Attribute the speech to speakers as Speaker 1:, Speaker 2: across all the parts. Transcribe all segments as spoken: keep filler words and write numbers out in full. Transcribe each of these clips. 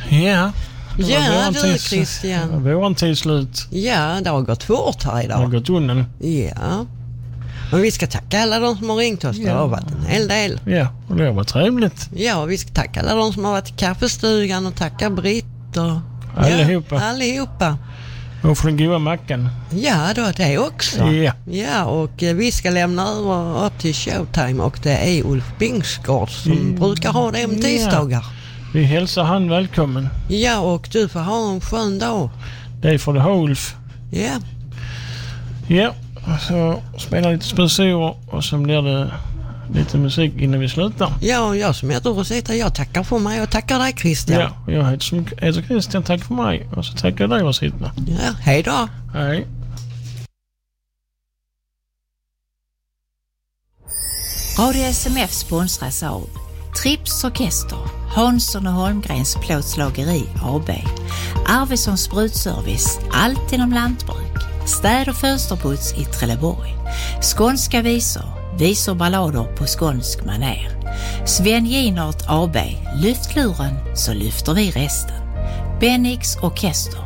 Speaker 1: Ja.
Speaker 2: Ja, du Christian.
Speaker 1: Våran tid slut.
Speaker 2: Ja, det har gått fort här idag.
Speaker 1: Det har gått undan.
Speaker 2: Ja. Men vi ska tacka alla de som har ringt oss. Det har varit en hel del.
Speaker 1: Ja, och det har varit trevligt.
Speaker 2: Ja, vi ska tacka alla de som har varit i kaffestugan och tacka Britt och...
Speaker 1: Allihopa.
Speaker 2: Ja, allihopa.
Speaker 1: Och för den goda mackan.
Speaker 2: Ja, då det också.
Speaker 1: Ja.
Speaker 2: Ja, och eh, vi ska lämna över upp till Showtime och det är Ulf Bingsgård som mm. brukar ha det om tisdagar.
Speaker 1: Ja. Vi hälsar han välkommen.
Speaker 2: Ja, och du får ha en skön dag.
Speaker 1: Det är för det ha Ulf.
Speaker 2: Ja.
Speaker 1: Ja, så spelar lite sponsorer och så blir det lite musik innan vi slutar.
Speaker 2: Ja, och jag som heter Rosita, jag tackar för mig och tackar dig Christian.
Speaker 1: Ja, och jag heter, som, heter Christian, tack för mig. Och så tackar jag dig Rosita.
Speaker 2: Ja, hej då.
Speaker 1: Hej.
Speaker 3: Radio S M F sponsras av Trips Orkester, Hansson och Holmgrens plåtslageri A B, Arvidsson Sprutservice, allt inom lantbruk, städ- och fönsterputs i Trelleborg, skånska visor, visor ballader på skånsk maner, Sven Ginart A B, lyftluren så lyfter vi resten, Bennix Orkester,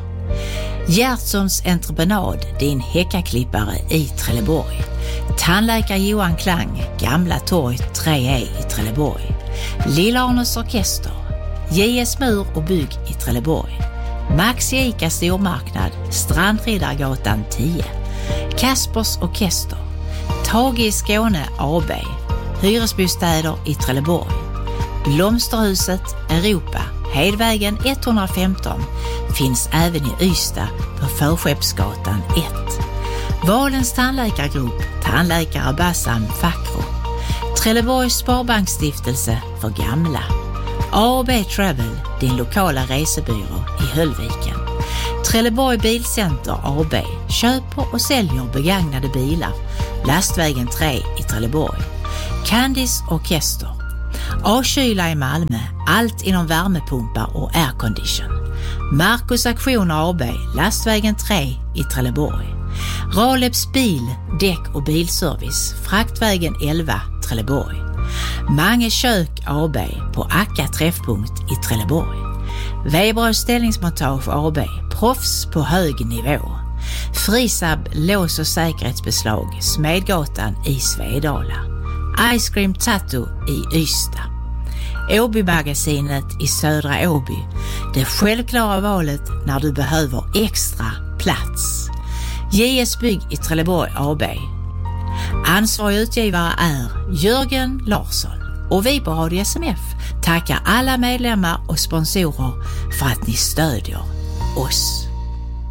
Speaker 3: Gertsons entreprenad, din häckaklippare i Trelleborg, tandläkare Johan Klang, Gamla torg tre E i Trelleborg, Lillarnes Orkester, J S Mur och bygg i Trelleborg, Max Ica stormarknad, Strandriddargatan tio, Kaspers Orkester, Tage i Skåne A B, hyresbostäder i Trelleborg, Blomsterhuset Europa, Hedvägen etthundrafemton, finns även i Ystad på Förskeppsgatan ett. Valens tandläkargrupp, tandläkare Bassam Fakro, Trelleborgs Sparbanksstiftelse för gamla, A och B Travel, din lokala resebyrå i Höllviken, Trelleborg Bilcenter A B, köper och säljer begagnade bilar, Lastvägen tre i Trelleborg, Candice Orkester, A-kyla i Malmö, allt inom värmepumpar och aircondition, Marcus Aktioner A B, Lastvägen tre i Trelleborg, Raleps bil, däck och bilservice, Fraktvägen elva, Trelleborg, Mange kök A B på Akka träffpunkt i Trelleborg, Weber ställningsmontage A B, proffs på hög nivå, Frisab lås och säkerhetsbeslag, Smedgatan i Svedala, Ice Cream Tattoo i Ystad, Åby-magasinet i Södra Åby, det självklara valet när du behöver extra plats. J S Bygg i Trelleborg A B. Ansvarig utgivare är Jörgen Larsson och vi på Radio S M F tackar alla medlemmar och sponsorer för att ni stödjer oss.